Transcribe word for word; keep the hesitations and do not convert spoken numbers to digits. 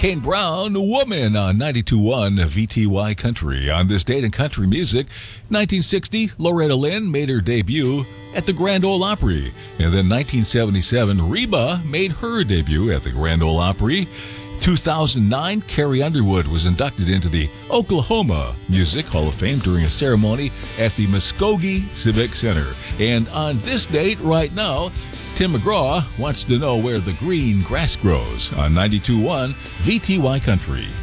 Kane Brown, Woman on ninety-two point one V T Y Country. On this date in country music, nineteen sixty, Loretta Lynn made her debut at the Grand Ole Opry. And then nineteen seventy-seven, Reba made her debut at the Grand Ole Opry. two thousand nine, Carrie Underwood was inducted into the Oklahoma Music Hall of Fame during a ceremony at the Muskogee Civic Center. And on this date right now, Tim McGraw wants to know where the green grass grows on ninety-two point one V T Y Country.